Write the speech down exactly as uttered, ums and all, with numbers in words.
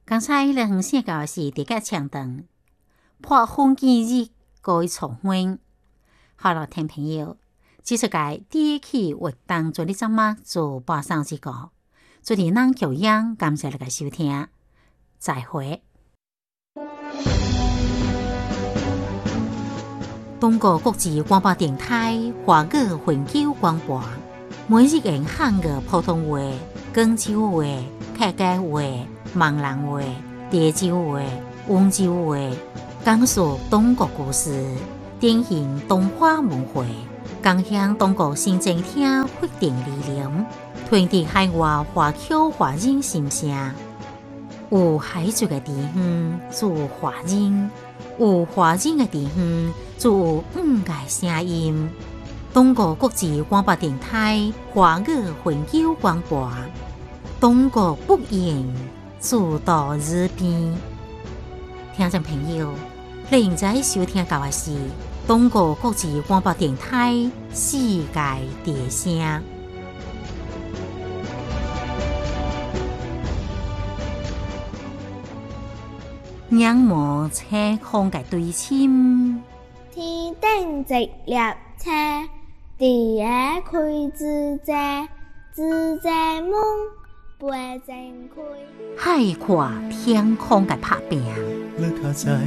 刚才咱分享到的是地甲强灯破风纪日各位重温。好了，听朋友，这世界第一期活动做你怎么做播送这个，做你咱教养，感谢你的收听，再会。中国国际广播电台华语环球广播，每日用汉语普通话、广州话、客家话、闽南话、潮州话、温州话，讲述中国故事，典型东华文化，共享中国新政厅决定理念，传递海外华侨华人心声。有海族的地方，就有华人；有华人的地方，就有五个声音。中国国际广播电台华语环球广播，中国不言，自到日边。听众朋友，你现在收听到的是中国国际广播电台世界之声。仰慕星空嘅對稱， 天頂直列車，地下開自在，自在夢背正開。 海闊天空嘅拍拼。